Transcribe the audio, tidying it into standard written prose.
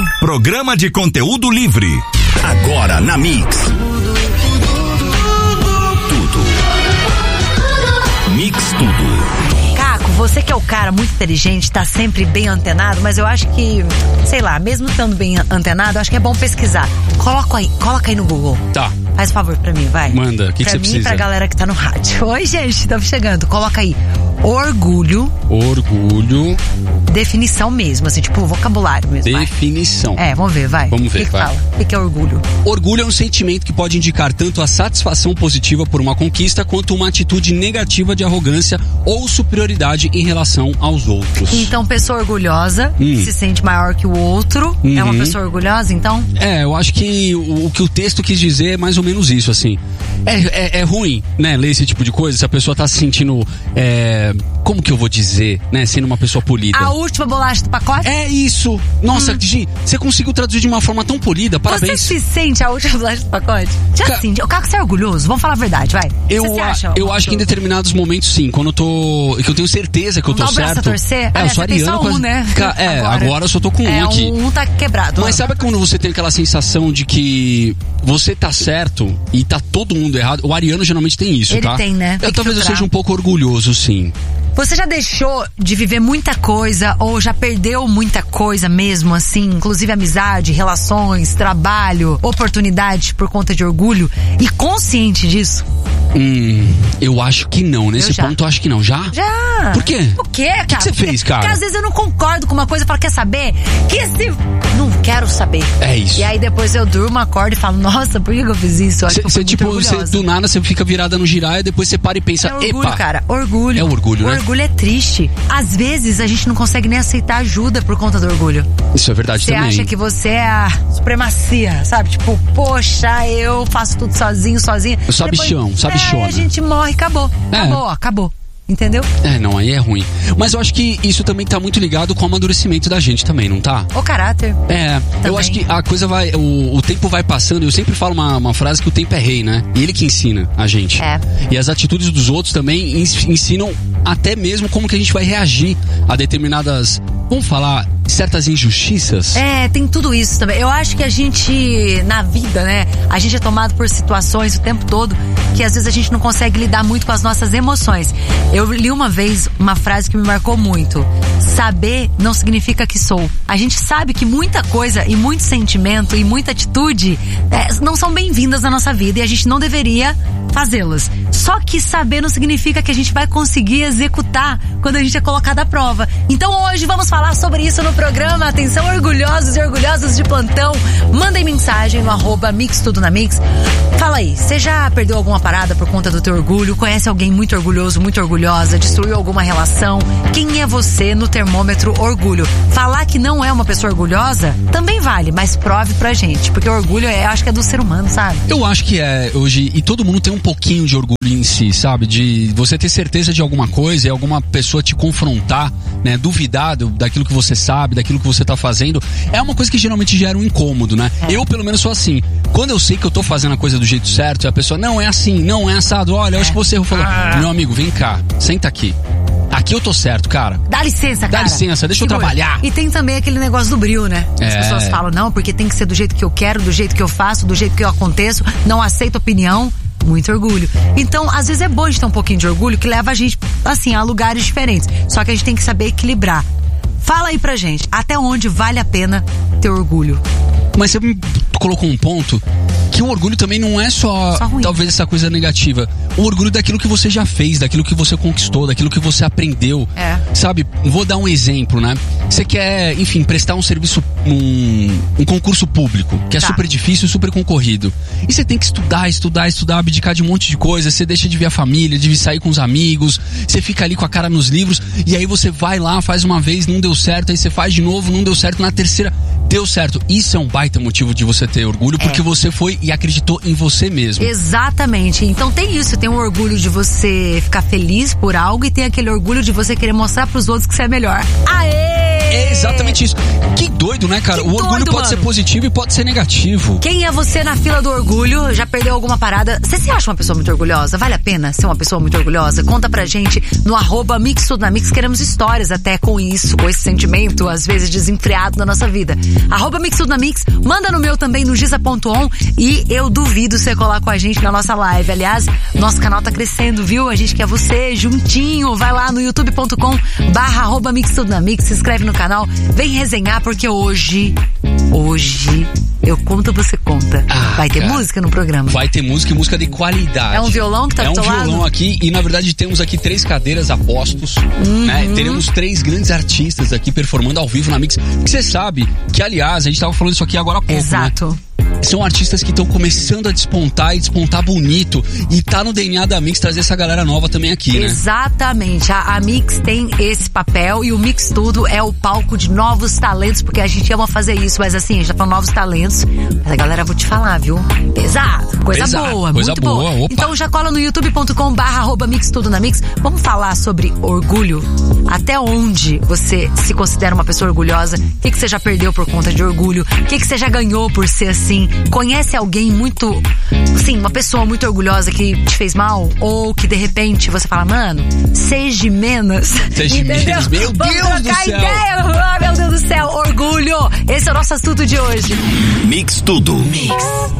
Programa de conteúdo livre. Agora na Mix. Tudo. Mix Tudo. Caco, você que é o cara muito inteligente, tá sempre bem antenado, mas eu acho que, sei lá, mesmo estando bem antenado, acho que é bom pesquisar. Coloca aí no Google. Tá. Faz um favor pra mim, vai. Manda, o que você precisa? Pra mim e pra galera que tá no rádio. Oi, gente, estamos chegando. Coloca aí, orgulho. Definição mesmo, assim, tipo vocabulário mesmo. Definição. Vai. Vamos ver, vai. Vamos ver, O que vai. fala? O que é orgulho? Orgulho é um sentimento que pode indicar tanto a satisfação positiva por uma conquista quanto uma atitude negativa de arrogância ou superioridade em relação aos outros. Então, pessoa orgulhosa, se sente maior que o outro, é uma pessoa orgulhosa, então? Eu acho que o que o texto quis dizer é mais ou menos isso, assim. É ruim, né, ler esse tipo de coisa, se a pessoa tá se sentindo, como que eu vou dizer, né, sendo uma pessoa polida. A última bolacha do pacote? É isso. Nossa, Gi, você conseguiu traduzir de uma forma tão polida, parabéns. Você se sente a última bolacha do pacote? Já sente. O Caco, você é orgulhoso? Vamos falar a verdade, vai. Eu acho que em determinados momentos, sim. Quando que eu tenho certeza que eu tô certo. Dá o braço a torcer? Eu sou ariano. Tem só né? Agora eu só tô com um aqui. Um tá quebrado. Mas sabe quando você tem aquela sensação de que você tá certo e tá todo mundo errado? O ariano geralmente tem isso, Ele tá? tem, né? Talvez eu seja um pouco orgulhoso, sim. Você já deixou de viver muita coisa ou já perdeu muita coisa mesmo, assim, inclusive amizade, relações, trabalho, oportunidade por conta de orgulho e consciente disso? Eu acho que não. Nesse ponto eu acho que não. Já? Já. Por quê? O quê, cara? O que você fez, cara? Porque às vezes eu não concordo com uma coisa e falo, quer saber? Não quero saber. É isso. E aí depois eu durmo, acordo e falo, nossa, por que eu fiz isso? Eu acho que eu fui muito orgulhosa. Do nada você fica virada no girar e depois você para e pensa, é orgulho, epa. Cara, orgulho. É orgulho, né? Orgulho é triste. Às vezes a gente não consegue nem aceitar ajuda por conta do orgulho. Isso é verdade também. Você acha que você é a supremacia, sabe? Tipo, poxa, eu faço tudo sozinha. Sabichona. A gente morre, acabou. Entendeu? Não, aí é ruim. Mas eu acho que isso também tá muito ligado com o amadurecimento da gente também, não tá? O caráter. Eu acho que a coisa vai... O tempo vai passando. Eu sempre falo uma frase que o tempo é rei, né? E ele que ensina a gente. E as atitudes dos outros também ensinam até mesmo como que a gente vai reagir a determinadas... Vamos falar... certas injustiças. Tem tudo isso também. Eu acho que a gente, na vida, né, a gente é tomado por situações o tempo todo que às vezes a gente não consegue lidar muito com as nossas emoções. Eu li uma vez uma frase que me marcou muito. Saber não significa que sou. A gente sabe que muita coisa e muito sentimento e muita atitude não são bem-vindas na nossa vida e a gente não deveria fazê-las. Só que saber não significa que a gente vai conseguir executar quando a gente é colocado à prova. Então hoje vamos falar sobre isso no programa. Atenção, orgulhosos e orgulhosas de plantão, mandem mensagem no @mixtudonamix. Fala aí, você já perdeu alguma parada por conta do teu orgulho? Conhece alguém muito orgulhoso, muito orgulhosa? Destruiu alguma relação? Quem é você no termômetro orgulho? Falar que não é uma pessoa orgulhosa também vale, mas prove pra gente, porque o orgulho eu acho que é do ser humano, sabe? Eu acho que hoje, e todo mundo tem um pouquinho de orgulho em si, sabe? De você ter certeza de alguma coisa e alguma pessoa te confrontar, né? Duvidar daquilo que você sabe, daquilo que você tá fazendo, é uma coisa que geralmente gera um incômodo, né? Eu, pelo menos, sou assim. Quando eu sei que eu tô fazendo a coisa do jeito certo e a pessoa, não é assim, não é assado, olha, eu acho que você errou, falou, meu amigo, vem cá, senta aqui. Aqui eu tô certo, cara. Dá licença, cara. Dá licença, deixa eu trabalhar. E tem também aquele negócio do brio, né? As pessoas falam, não, porque tem que ser do jeito que eu quero, do jeito que eu faço, do jeito que eu aconteço, não aceito opinião. Muito orgulho. Então, às vezes é bom de ter um pouquinho de orgulho que leva a gente, assim, a lugares diferentes. Só que a gente tem que saber equilibrar. Fala aí pra gente, até onde vale a pena ter orgulho? Mas você me colocou um ponto que o orgulho também não é só talvez essa coisa negativa. O orgulho daquilo que você já fez, daquilo que você conquistou, daquilo que você aprendeu. Sabe? Vou dar um exemplo, né? Você quer, enfim, prestar um serviço, um concurso público, que é super difícil, super concorrido. E você tem que estudar, abdicar de um monte de coisa. Você deixa de ver a família, de sair com os amigos. Você fica ali com a cara nos livros. E aí você vai lá, faz uma vez, não deu certo. Aí você faz de novo, não deu certo. Na terceira, deu certo. Isso é um baita motivo de você ter orgulho, porque você foi e acreditou em você mesmo. Exatamente. Então tem isso, tem o orgulho de você ficar feliz por algo e tem aquele orgulho de você querer mostrar pros outros que você é melhor. Aê! É exatamente isso. Que doido, né, cara? O orgulho pode ser positivo e pode ser negativo. Quem é você na fila do orgulho? Já perdeu alguma parada? Você se acha uma pessoa muito orgulhosa? Vale a pena ser uma pessoa muito orgulhosa? Conta pra gente no @MixTudoNaMix. Queremos histórias até com isso, com esse sentimento, às vezes desenfreado na nossa vida. @MixTudoNaMix. Manda no meu também, no Giza.on. E eu duvido você colar com a gente na nossa live. Aliás, nosso canal tá crescendo, viu? A gente quer você juntinho. Vai lá no youtube.com/MixTudoNaMix. Se inscreve no canal. Vem resenhar, porque hoje eu conto, você conta. Vai ter música no programa? Vai ter música, e música de qualidade. É um violão que tá do teu lado? É um violão aqui, e na verdade temos aqui 3 cadeiras a postos, né? Teremos 3 grandes artistas aqui performando ao vivo na Mix. Porque você sabe que, aliás, a gente tava falando isso aqui agora há pouco, Exato. Né? São artistas que estão começando a despontar e despontar bonito. E tá no DNA da Mix trazer essa galera nova também aqui, né? Exatamente. A Mix tem esse papel, e o Mix Tudo é o palco de novos talentos, porque a gente ama fazer isso. Mas assim, a gente tá falando novos talentos. Mas a galera, vou te falar, viu? Pesado. Coisa boa, coisa muito boa. Opa. Então já cola no youtube.com/MixTudoNaMix. Vamos falar sobre orgulho. Até onde você se considera uma pessoa orgulhosa? O que você já perdeu por conta de orgulho? O que você já ganhou por ser assim? Conhece alguém muito, assim, uma pessoa muito orgulhosa que te fez mal? Ou que de repente você fala, mano, seja menos. Seja menos, meu Deus do céu. Ideia. Meu Deus do céu, orgulho. Esse é o nosso assunto de hoje. Mix Tudo. Mix.